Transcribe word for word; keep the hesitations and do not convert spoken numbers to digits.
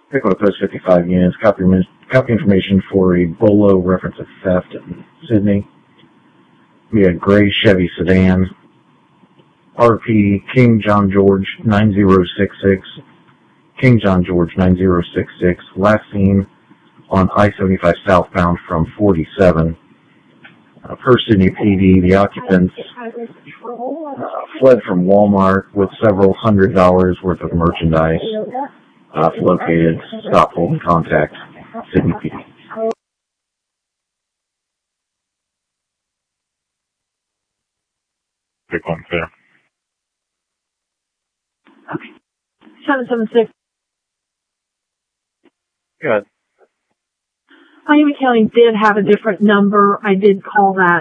Pickle Post fifty-five units. Copy, copy information for a Bolo reference of theft in Sydney. We had gray Chevy sedan. R P King John George nine zero six six. King John George nine zero six six. Last seen on I seventy-five southbound from forty-seven. Uh, per Sydney P D, the occupants uh, fled from Walmart with several hundred dollars worth of merchandise. Uh, if located, stop, hold, and contact Sydney P D. Pick one clear. seven seven six. Good. Miami County did have a different number. I did call that.